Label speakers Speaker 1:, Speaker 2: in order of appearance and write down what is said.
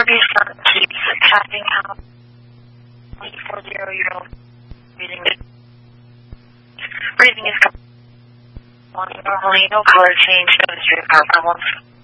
Speaker 1: your son keeps passing out. 4-0-year-old breathing is normally, no color change, no history of heart problems.